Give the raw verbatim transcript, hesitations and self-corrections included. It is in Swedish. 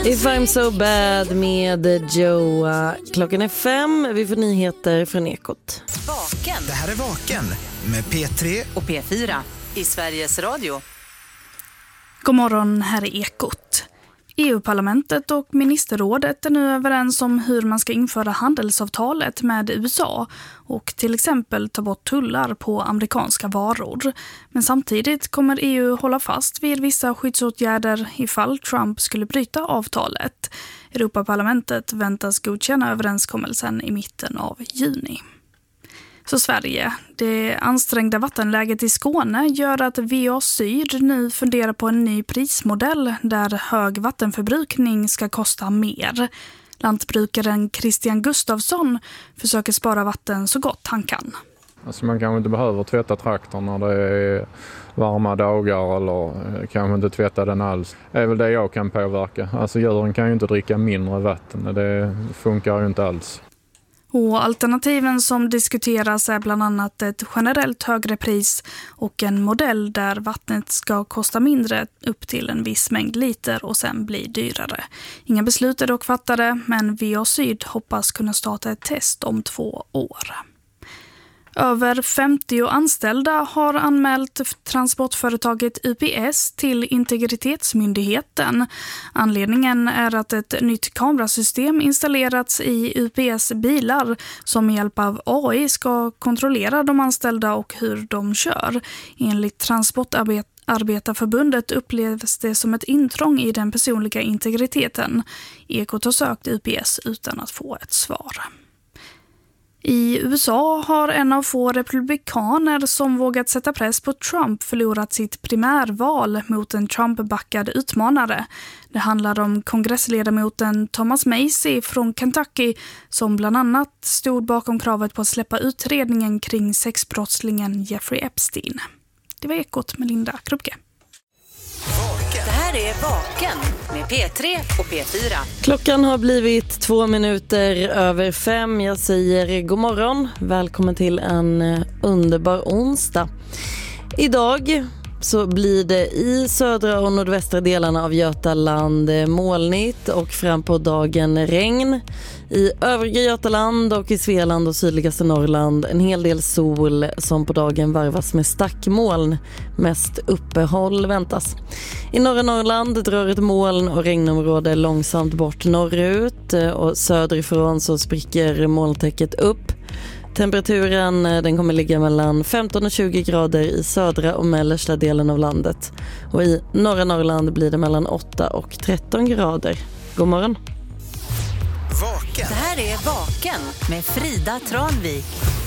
If I'm so bad med Joa. Klockan är fem. Vi får nyheter från Ekot. Vaken. Det här är Vaken med P tre och P fyra i Sveriges Radio. God morgon, här är Ekot. E U-parlamentet och ministerrådet är nu överens om hur man ska införa handelsavtalet med U S A och till exempel ta bort tullar på amerikanska varor. Men samtidigt kommer E U hålla fast vid vissa skyddsåtgärder ifall Trump skulle bryta avtalet. Europaparlamentet väntas godkänna överenskommelsen i mitten av juni. Så Sverige. Det ansträngda vattenläget i Skåne gör att V A Syd nu funderar på en ny prismodell där hög vattenförbrukning ska kosta mer. Lantbrukaren Christian Gustafsson försöker spara vatten så gott han kan. Alltså man kanske inte behöver tvätta traktorn när det är varma dagar eller kanske inte tvätta den alls. Det är väl det jag kan påverka. Alltså djuren kan ju inte dricka mindre vatten. Det funkar ju inte alls. Och alternativen som diskuteras är bland annat ett generellt högre pris och en modell där vattnet ska kosta mindre upp till en viss mängd liter och sen bli dyrare. Inga beslut är dock fattade, men V A Syd hoppas kunna starta ett test om två år. Över femtio anställda har anmält transportföretaget U P S till Integritetsmyndigheten. Anledningen är att ett nytt kamerasystem installerats i U P S bilar som med hjälp av A I ska kontrollera de anställda och hur de kör. Enligt Transportarbetarförbundet upplevs det som ett intrång i den personliga integriteten. Ekot har sökt U P S utan att få ett svar. I U S A har en av få republikaner som vågat sätta press på Trump förlorat sitt primärval mot en Trump-backad utmanare. Det handlar om kongressledamoten Thomas Macy från Kentucky som bland annat stod bakom kravet på att släppa utredningen kring sexbrottslingen Jeffrey Epstein. Det var Ekot med Linda Krupke. Det här är Vaken med P tre och P fyra. Klockan har blivit två minuter över fem. Jag säger god morgon. Välkommen till en underbar onsdag. Idag så blir det i södra och nordvästra delarna av Götaland molnigt och fram på dagen regn. I övriga Götaland och i Svealand och sydligaste Norrland en hel del sol som på dagen varvas med stackmoln. Mest uppehåll väntas. I norra Norrland drar ett moln och regnområde långsamt bort norrut och söderifrån så spricker molntäcket upp. Temperaturen den kommer ligga mellan femton och tjugo grader i södra och mellersta delen av landet. Och i norra Norrland blir det mellan åtta och tretton grader. God morgon. Vaken. Det här är Vaken med Frida Tranvik.